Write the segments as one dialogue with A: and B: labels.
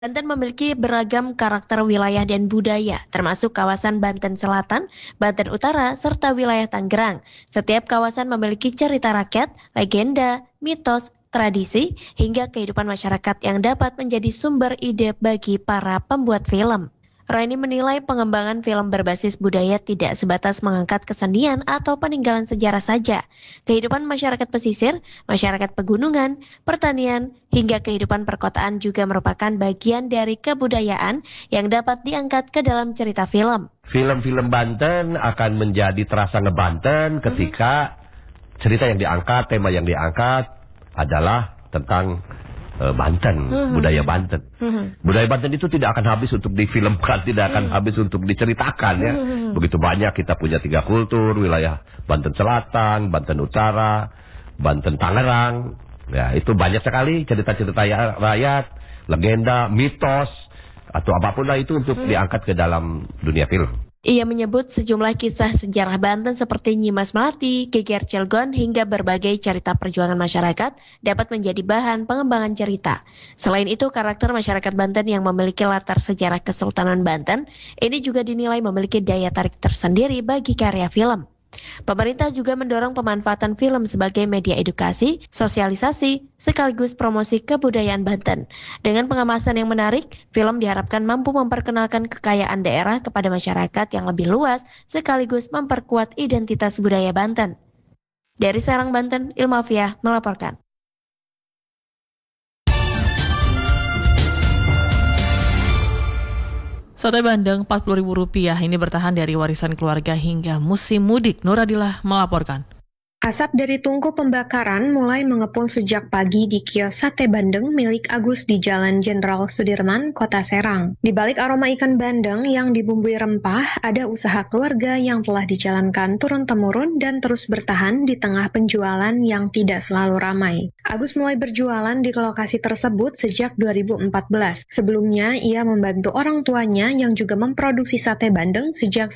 A: Banten memiliki beragam karakter wilayah dan budaya, termasuk kawasan Banten Selatan, Banten Utara, serta wilayah Tangerang. Setiap kawasan memiliki cerita rakyat, legenda, mitos, tradisi, hingga kehidupan masyarakat yang dapat menjadi sumber ide bagi para pembuat film. Raini menilai pengembangan film berbasis budaya tidak sebatas mengangkat kesenian atau peninggalan sejarah saja. Kehidupan masyarakat pesisir, masyarakat pegunungan, pertanian, hingga kehidupan perkotaan juga merupakan bagian dari kebudayaan yang dapat diangkat ke dalam cerita film.
B: Film-film Banten akan menjadi terasa ngebanten ketika cerita yang diangkat, tema yang diangkat adalah tentang Banten, budaya Banten. Budaya Banten itu tidak akan habis untuk difilmkan, tidak akan habis untuk diceritakan ya. Begitu banyak kita punya 3 kultur, wilayah Banten Selatan, Banten Utara, Banten Tangerang. Ya, itu banyak sekali cerita-cerita rakyat, legenda, mitos, atau apapun lah itu untuk diangkat ke dalam dunia film.
A: Ia menyebut sejumlah kisah sejarah Banten seperti Nyimas Melati, Geger Cilegon, hingga berbagai cerita perjuangan masyarakat dapat menjadi bahan pengembangan cerita. Selain itu, karakter masyarakat Banten yang memiliki latar sejarah Kesultanan Banten ini juga dinilai memiliki daya tarik tersendiri bagi karya film. Pemerintah juga mendorong pemanfaatan film sebagai media edukasi, sosialisasi, sekaligus promosi kebudayaan Banten. Dengan pengemasan yang menarik, film diharapkan mampu memperkenalkan kekayaan daerah kepada masyarakat yang lebih luas, sekaligus memperkuat identitas budaya Banten. Dari Serang, Banten, Ilmafiah melaporkan.
C: Sate bandeng Rp40.000 ini bertahan dari warisan keluarga hingga musim mudik. Nuradillah melaporkan.
D: Asap dari tungku pembakaran mulai mengepul sejak pagi di kios sate bandeng milik Agus di Jalan Jenderal Sudirman, Kota Serang. Di balik aroma ikan bandeng yang dibumbui rempah, ada usaha keluarga yang telah dijalankan turun-temurun dan terus bertahan di tengah penjualan yang tidak selalu ramai. Agus mulai berjualan di lokasi tersebut sejak 2014. Sebelumnya, ia membantu orang tuanya yang juga memproduksi sate bandeng sejak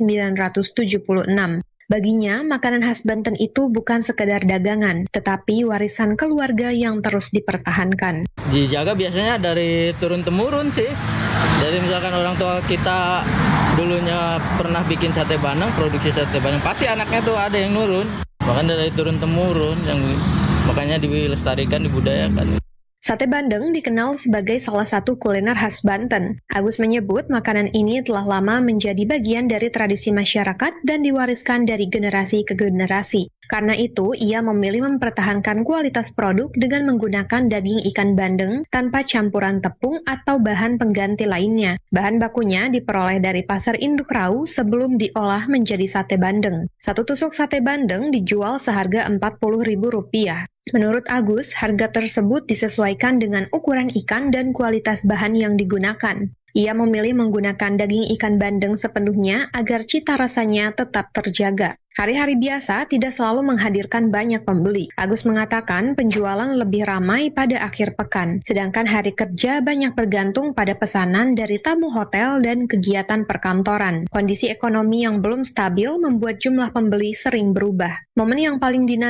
D: 1976. Baginya, makanan khas Banten itu bukan sekedar dagangan, tetapi warisan keluarga yang terus dipertahankan.
E: Dijaga biasanya dari turun-temurun sih. Dari misalkan orang tua kita dulunya pernah bikin sate bandeng, produksi sate bandeng, pasti anaknya tuh ada yang nurun. Bahkan dari turun-temurun, yang makanya dilestarikan, dibudayakan.
D: Sate bandeng dikenal sebagai salah satu kuliner khas Banten. Agus menyebut makanan ini telah lama menjadi bagian dari tradisi masyarakat dan diwariskan dari generasi ke generasi. Karena itu, ia memilih mempertahankan kualitas produk dengan menggunakan daging ikan bandeng tanpa campuran tepung atau bahan pengganti lainnya. Bahan bakunya diperoleh dari pasar induk Rau sebelum diolah menjadi sate bandeng. Satu tusuk sate bandeng dijual seharga Rp40.000. Menurut Agus, harga tersebut disesuaikan dengan ukuran ikan dan kualitas bahan yang digunakan. Ia memilih menggunakan daging ikan bandeng sepenuhnya agar cita rasanya tetap terjaga. Hari-hari biasa tidak selalu menghadirkan banyak pembeli. Agus mengatakan penjualan lebih ramai pada akhir pekan, sedangkan hari kerja banyak bergantung pada pesanan dari tamu hotel dan kegiatan perkantoran. Kondisi ekonomi yang belum stabil membuat jumlah pembeli sering berubah. Momen yang paling dinanti